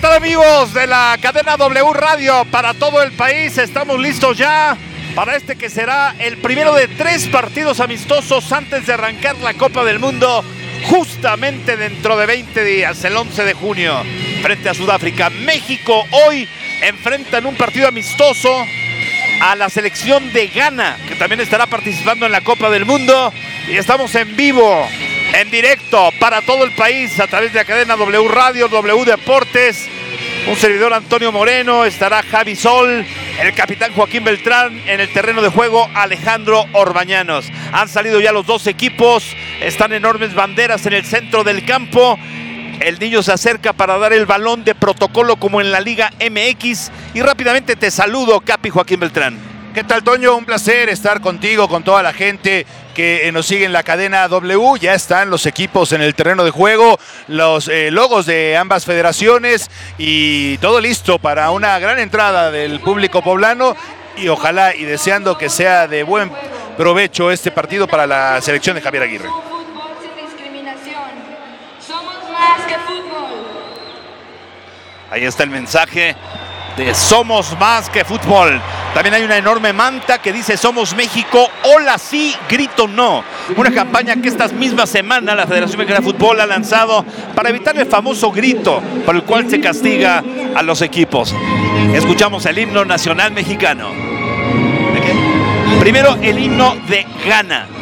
tal, amigos de la cadena W Radio para todo el país? Estamos listos ya para este que será el primero de 3 partidos amistosos antes de arrancar la Copa del Mundo, justamente dentro de 20 días, el 11 de junio, frente a Sudáfrica. México hoy enfrenta en un partido amistoso a la selección de Ghana, que también estará participando en la Copa del Mundo, y estamos en vivo, en directo para todo el país a través de la cadena W Radio, W Deportes. Un servidor, Antonio Moreno, estará Javi Sol, el capitán Joaquín Beltrán, en el terreno de juego Alejandro Orbañanos. Han salido ya los 2 equipos, están enormes banderas en el centro del campo. El niño se acerca para dar el balón de protocolo como en la Liga MX. Y rápidamente te saludo, Capi Joaquín Beltrán. ¿Qué tal, Toño? Un placer estar contigo, con toda la gente que nos sigue en la cadena W. Ya están los equipos en el terreno de juego, los logos de ambas federaciones y todo listo para una gran entrada del público poblano, y ojalá y deseando que sea de buen provecho este partido para la selección de Javier Aguirre. Ahí está el mensaje de Somos Más que Fútbol. También hay una enorme manta que dice Somos México, hola sí, grito no. Una campaña que esta misma semana la Federación Mexicana de Fútbol ha lanzado para evitar el famoso grito por el cual se castiga a los equipos. Escuchamos el himno nacional mexicano. Primero el himno de Ghana.